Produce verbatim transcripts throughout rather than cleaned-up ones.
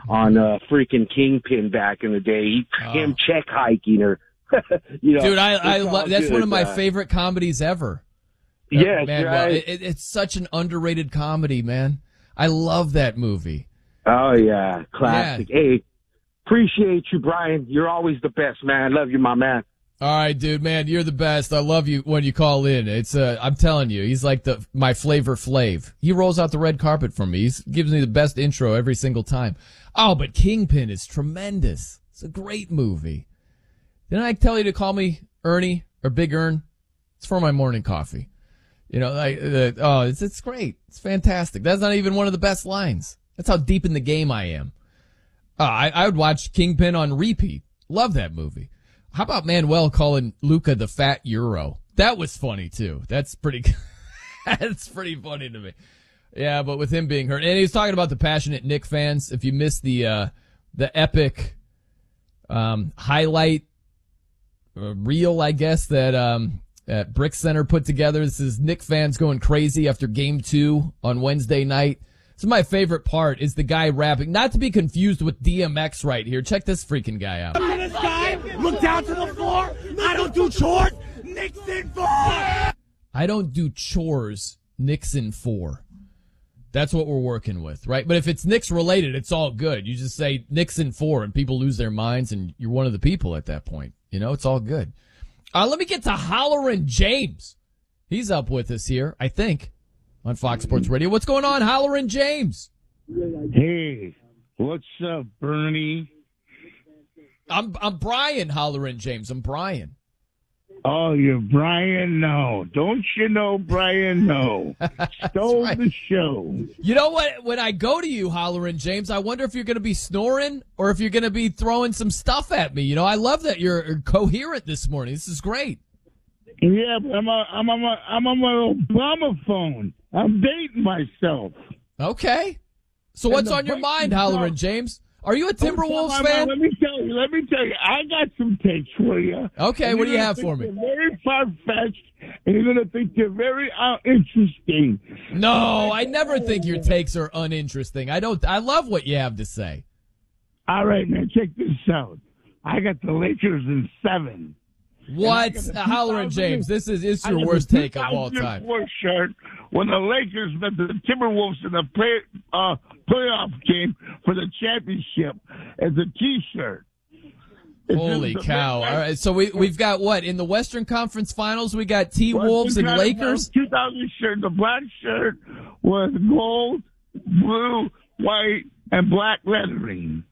on uh, freaking Kingpin back in the day. He, oh. Him check hiking or, you know. Dude, I, I lo- that's good, one of my uh, favorite comedies ever. Yes, uh, man, right. well, it, it's such an underrated comedy, man. I love that movie. Oh, yeah. Classic. Yeah. Hey, appreciate you, Brian. You're always the best, man. I love you, my man. All right, dude, man, you're the best. I love you when you call in. It's uh, I'm telling you, he's like the my Flavor Flav. He rolls out the red carpet for me. He gives me the best intro every single time. Oh, but Kingpin is tremendous. It's a great movie. Didn't I tell you to call me Ernie or Big Ern? It's for my morning coffee. You know, like uh, oh, it's it's great. It's fantastic. That's not even one of the best lines. That's how deep in the game I am. Uh, I I would watch Kingpin on repeat. Love that movie. How about Manuel calling Luca the fat Euro? That was funny too. That's pretty. That's pretty funny to me. Yeah, but with him being hurt, and he was talking about the passionate Knick fans. If you missed the uh, the epic um, highlight uh, reel, I guess that um, that Brick Center put together. This is Knick fans going crazy after Game Two on Wednesday night. This is my favorite part. Is the guy rapping? Not to be confused with D M X right here. Check this freaking guy out. Look at this guy. Look down to the floor. I don't do chores. Nixon four. I don't do chores. Nixon four. That's what we're working with, right? But if it's Knicks related, it's all good. You just say Nixon four and people lose their minds and you're one of the people at that point. You know, it's all good. Uh, let me get to Hollerin' James. He's up with us here, I think, on Fox Sports Radio. What's going on, Hollerin' James? Hey, what's up, Bernie? I'm I'm Brian Hollerin' James. I'm Brian. Oh, you're Brian? No. Don't you know Brian? No. Stole right. the show. You know what? When I go to you, Hollerin' James, I wonder if you're going to be snoring or if you're going to be throwing some stuff at me. You know, I love that you're coherent this morning. This is great. Yeah, but I'm, a, I'm, on my, I'm on my Obama phone. I'm dating myself. Okay. So And what's the on your mind, Vikings Hollerin' are- James? Are you a Timberwolves Oh, fan? Let me tell you. Let me tell you. I got some takes for you. Okay, And what do you're you gonna have think for me? They're very far-fetched, and you're going to think they're very uh, interesting. No, I never think your takes are uninteresting. I don't. I love what you have to say. All right, man. Check this out. I got the Lakers in seven. What, And I got uh, the Hollerin' James? This is it's I your got worst the take of all time. two thousand four shirt when the Lakers met the Timberwolves in the play, uh, playoff game for the championship as a T-shirt. It's Holy just cow! All amazing. right, so we we've got what in the Western Conference Finals? We got T Wolves and Lakers. two thousand shirt. The black shirt was gold, blue, white, and black lettering.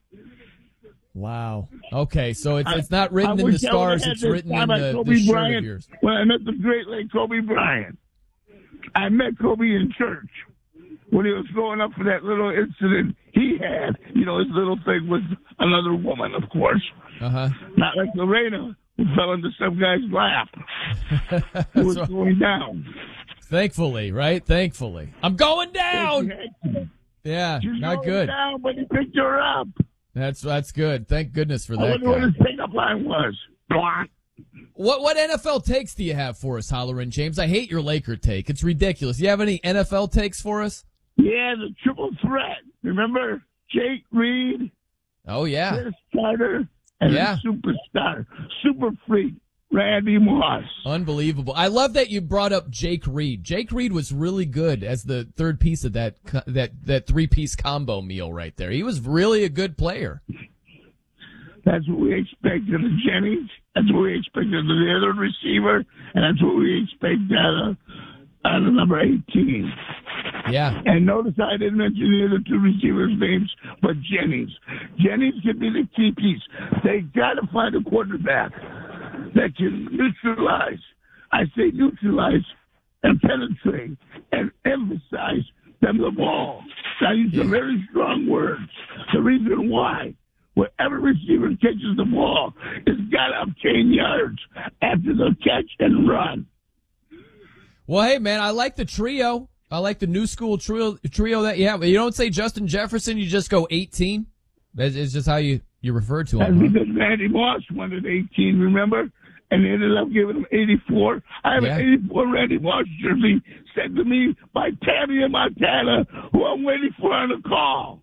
Wow. Okay, so it's I- it's not written I in the wish I would've stars; had it's this written in time at the, Kobe the shirt Bryant of yours. When I met the great late Kobe Bryant, I met Kobe in church when he was going up for that little incident he had. You know, his little thing with another woman, of course. Uh huh. Not like Lorena, who fell into some guy's lap. Who was going down. Thankfully, right? Thankfully, I'm going down. Yeah, She's not going good. down, but he picked her up. That's that's good. Thank goodness for I that wonder what guy. his pickup line was. Block. What what N F L takes do you have for us, Hollerin' James? I hate your Laker take. It's ridiculous. You have any N F L takes for us? Yeah, the triple threat. Remember Jake Reed, Oh yeah, Chris Carter, and Yeah. the superstar, super freak, Randy Moss. unbelievable. I love that you brought up Jake Reed. Jake Reed was really good as the third piece of that co- that that three piece combo meal right there. He was really a good player. That's what we expected of Jennings. That's what we expected of the other receiver, and that's what we expect out of, out of number eighteen. Yeah. And notice I didn't mention the other two receivers' names, but Jennings. Jennings can be the key piece. They got to find a quarterback that can neutralize, I say neutralize, and penetrate and emphasize them the ball. Now, these are very strong words. The reason why, wherever receiver catches the ball, it's got to obtain yards after the catch and run. Well, hey man, I like the trio. I like the new school trio trio that you have. You don't say Justin Jefferson, you just go eighteen. That's it's just how you, you refer to That's him. Huh? because Randy Moss wanted eighteen, remember? And they ended up giving him eighty-four. I have Yeah. an eighty-four Randy Moss jersey sent to me by Tammy in Montana, who I'm waiting for on a call.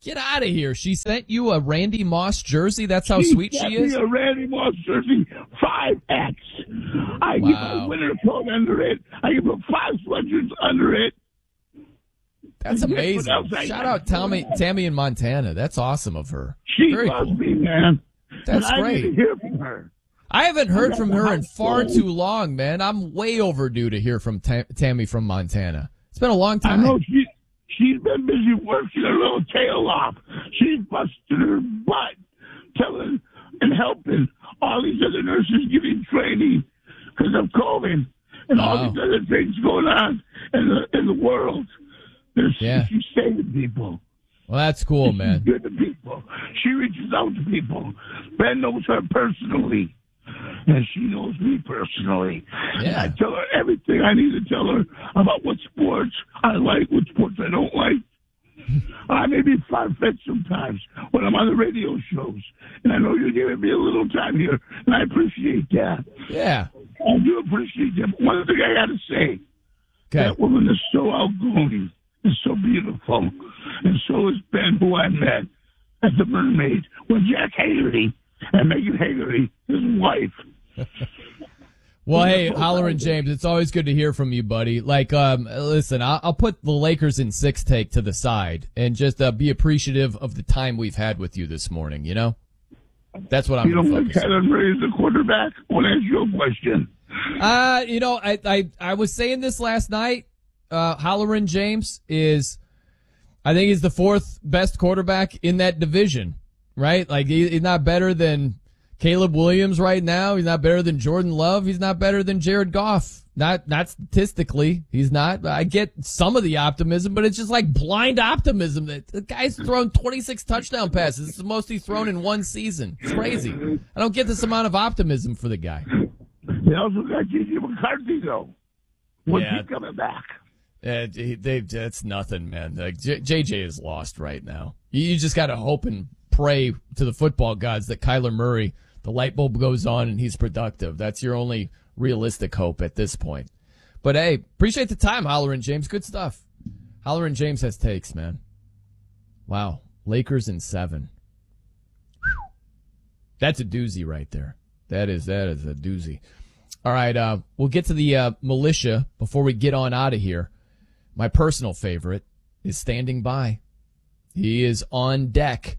Get out of here. She sent you a Randy Moss jersey? That's how she sweet sent she is? Me a Randy Moss jersey, five X. I Wow. give a winter coat under it. I give her five sweatshirts under it. That's And guess what amazing. else I Shout got? out Tammy, Tammy in Montana. That's awesome of her. She Very loves cool. me, man. That's and I great. need to hear from her. I haven't heard from her in far Household. too long, man. I'm way overdue to hear from Ta- Tammy from Montana. It's been a long I time. know she, she's been busy working her little tail off. She's busted her butt telling and helping all these other nurses giving training because of COVID and all Wow. these other things going on in the, in the world. There's, Yeah. She's saving people. Well, that's cool, She's man. good to people. She reaches out to people. Ben knows her personally. And she knows me personally. Yeah. And I tell her everything I need to tell her about what sports I like, what sports I don't like. I may be far-fetched sometimes when I'm on the radio shows. And I know you're giving me a little time here, and I appreciate that. Yeah. I do appreciate that. But one thing I got to say, Okay. that woman is so outgoing and so beautiful. And so is Ben, who I met at the Mermaid with Jack Hagerty and Megan Hagerty, his wife. Well, hey, Hollerin' James, it's always good to hear from you, buddy. Like, um, listen, I'll, I'll put the Lakers in six take to the side and just uh, be appreciative of the time we've had with you this morning, you know? That's what I'm You going don't to like focus on. Kyler Murray as a quarterback? Well, that's your question. Uh, you know, I, I, I was saying this last night. Uh, Hollerin' James is, I think he's the fourth best quarterback in that division, right? Like, he, he's not better than Caleb Williams right now. He's not better than Jordan Love. He's not better than Jared Goff. Not, not statistically. He's not. I get some of the optimism, but it's just like blind optimism that the guy's thrown twenty-six touchdown passes. It's the most he's thrown in one season. It's crazy. I don't get this amount of optimism for the guy. They also got J J McCarthy, though. When's Yeah. he coming back? Uh, they, they, that's nothing, man. Like, J- JJ is lost right now. You, you just got to hope and pray to the football gods that Kyler Murray, the light bulb goes on and he's productive. That's your only realistic hope at this point. But hey, appreciate the time, Hollerin' James. Good stuff. Hollerin' James has takes, man. Wow. Lakers in seven. Whew. That's a doozy right there. That is, that is a doozy. All right, uh, we'll get to the uh, militia before we get on out of here. My personal favorite is standing by. He is on deck.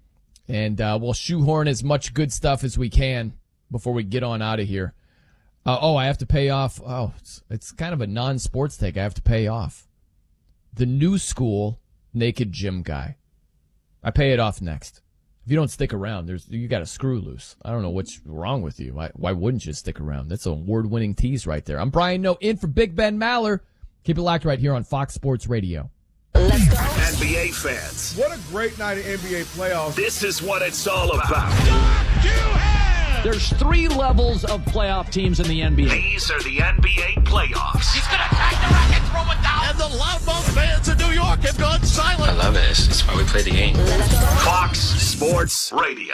And uh, we'll shoehorn as much good stuff as we can before we get on out of here. Uh, oh, I have to pay off. Oh, it's, it's kind of a non-sports take. I have to pay off. The New School Naked Gym Guy. I pay it off next. If you don't stick around, there's you got a screw loose. I don't know what's wrong with you. Why, why wouldn't you stick around? That's an award-winning tease right there. I'm Brian Noe in for Big Ben Maller. Keep it locked right here on Fox Sports Radio. Let's go. N B A fans, What a great night of N B A playoffs. this is what it's all about. There's three levels of playoff teams in the N B A. These are the N B A playoffs. He's gonna attack the racket, throw it down. And the loudmouth fans in New York have gone silent. I love it. That's why we play the game. Fox Sports Radio.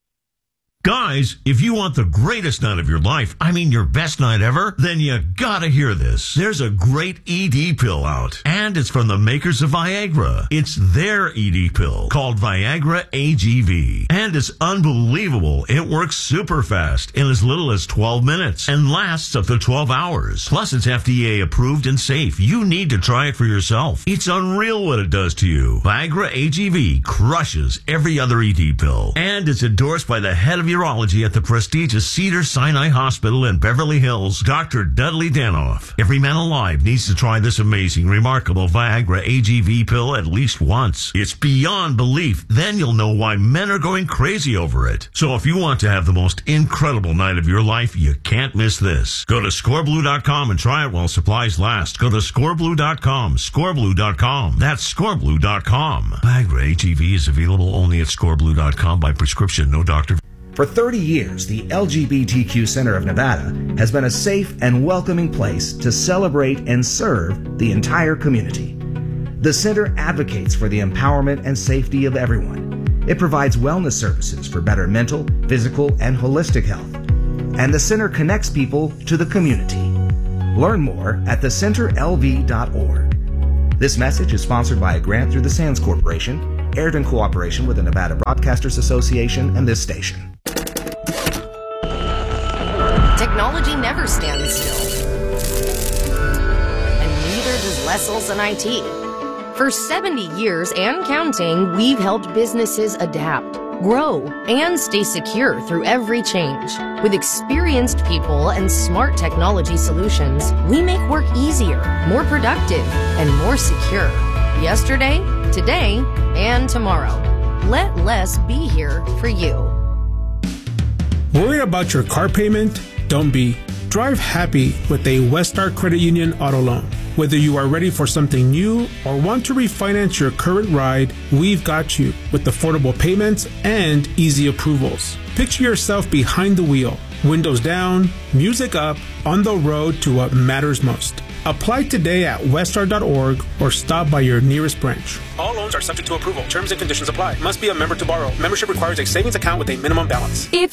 Guys, if you want the greatest night of your life, I mean your best night ever, then you gotta hear this. There's a great E D pill out, and it's from the makers of Viagra. It's their E D pill called Viagra A G V, and it's unbelievable. It works super fast in as little as twelve minutes and lasts up to twelve hours. Plus, it's F D A approved and safe. You need to try it for yourself. It's unreal what it does to you. Viagra A G V crushes every other E D pill, and it's endorsed by the head of urology at the prestigious Cedars-Sinai Hospital in Beverly Hills, Doctor Dudley Danoff. Every man alive needs to try this amazing, remarkable Viagra A G V pill at least once. It's beyond belief. Then you'll know why men are going crazy over it. So if you want to have the most incredible night of your life, you can't miss this. Go to score blue dot com and try it while supplies last. Go to score blue dot com, score blue dot com. That's score blue dot com. Viagra A G V is available only at score blue dot com by prescription, no doctor. For thirty years, the L G B T Q Center of Nevada has been a safe and welcoming place to celebrate and serve the entire community. The center advocates for the empowerment and safety of everyone. It provides wellness services for better mental, physical, and holistic health. And the center connects people to the community. Learn more at the center L V dot org. This message is sponsored by a grant through the Sands Corporation aired in cooperation with the Nevada Broadcasters Association and this station. Technology never stands still. And neither does Lesselson and I T. For seventy years and counting, we've helped businesses adapt, grow, and stay secure through every change. With experienced people and smart technology solutions, we make work easier, more productive, and more secure. Yesterday, today, and tomorrow. Let Les be here for you. Worried about your car payment? Don't be. Drive happy with a Westar Credit Union auto loan. Whether you are ready for something new or want to refinance your current ride, we've got you with affordable payments and easy approvals. Picture yourself behind the wheel, windows down, music up, on the road to what matters most. Apply today at westar dot org or stop by your nearest branch. All loans are subject to approval. Terms and conditions apply. Must be a member to borrow. Membership requires a savings account with a minimum balance. If